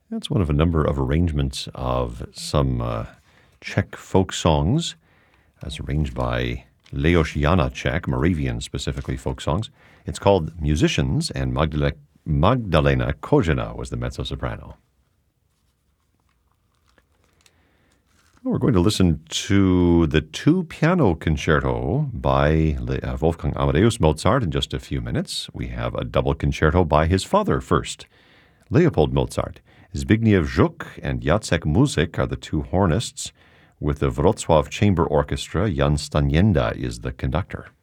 That's one of a number of arrangements of some Czech folk songs, as arranged by Leos Janáček, Moravian specifically folk songs. It's called Musicians, and Magdalena Kozina was the mezzo-soprano. We're going to listen to the two-piano concerto by Wolfgang Amadeus Mozart in just a few minutes. We have a double concerto by his father first, Leopold Mozart. Zbigniew Żuk and Jacek Muzik are the two hornists. With the Wrocław Chamber Orchestra, Jan Stanienda is the conductor.